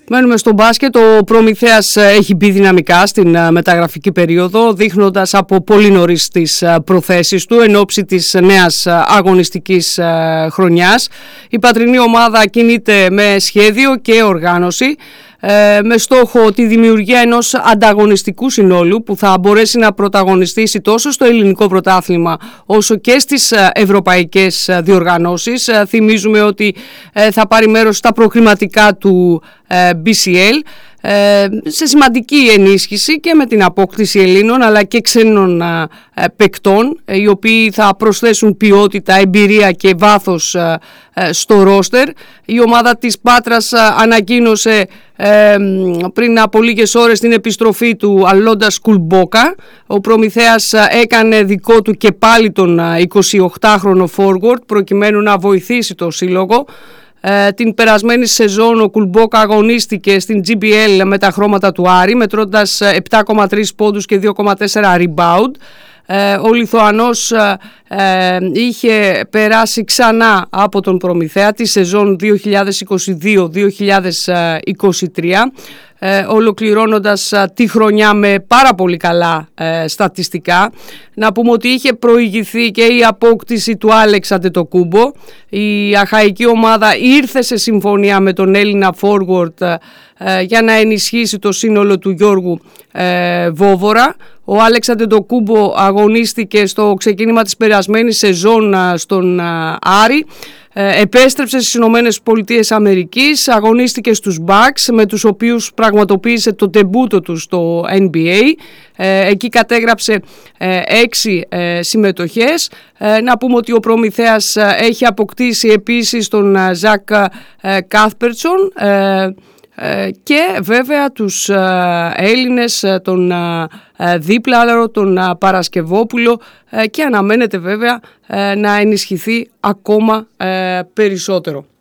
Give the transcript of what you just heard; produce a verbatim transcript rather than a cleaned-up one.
Μένουμε στο μπάσκετ. Ο Προμηθέας έχει μπει δυναμικά στην μεταγραφική περίοδο, δείχνοντας από πολύ νωρίς τις προθέσεις του εν ώψη της νέας αγωνιστικής χρονιάς. Η πατρινή ομάδα κινείται με σχέδιο και οργάνωση, με στόχο τη δημιουργία ενός ανταγωνιστικού συνόλου που θα μπορέσει να πρωταγωνιστήσει τόσο στο ελληνικό πρωτάθλημα όσο και στις ευρωπαϊκές διοργανώσεις. Θυμίζουμε ότι θα πάρει μέρος στα προκριματικά του μπι σι ελ σε σημαντική ενίσχυση και με την απόκτηση Ελλήνων αλλά και ξένων παικτών, οι οποίοι θα προσθέσουν ποιότητα, εμπειρία και βάθος στο ρόστερ. Η ομάδα της Πάτρας ανακοίνωσε πριν από λίγες ώρες την επιστροφή του Αλόντα Σκουλμπόκα. Ο Προμηθέας έκανε δικό του και πάλι τον εικοσιοκτάχρονο forward προκειμένου να βοηθήσει το σύλλογο. Ε, την περασμένη σεζόν ο Κουλμπόκα αγωνίστηκε στην τζι μπι ελ με τα χρώματα του Άρη, μετρώντας επτά κόμμα τρία πόντους και δύο κόμμα τέσσερα rebound. Ε, ο Λιθουανός ε, είχε περάσει ξανά από τον Προμηθέα τη σεζόν δύο χιλιάδες είκοσι δύο δύο χιλιάδες είκοσι τρία, ε, ολοκληρώνοντας ε, τη χρονιά με πάρα πολύ καλά ε, στατιστικά. Να πούμε ότι είχε προηγηθεί και η απόκτηση του Άλεξ Αντετοκούμπο. Η αχαϊκή ομάδα ήρθε σε συμφωνία με τον Έλληνα forward ε, για να ενισχύσει το σύνολο του Γιώργου ε, Βόβορα. Ο Άλεξ Αντετοκούμπο αγωνίστηκε στο ξεκίνημα της περασμένης σεζόν στον Άρη, επέστρεψε στις Ηνωμένες Πολιτείες Αμερικής, αγωνίστηκε στους Bucks με τους οποίους πραγματοποίησε το τεμπούτο του στο εν μπι έι. Εκεί κατέγραψε έξι συμμετοχές. Να πούμε ότι ο Προμηθέας έχει αποκτήσει επίσης τον Ζακ Κάθπερτσον και βέβαια τους Έλληνες, τον Δίπλαρο, τον Παρασκευόπουλο, και αναμένεται βέβαια να ενισχυθεί ακόμα περισσότερο.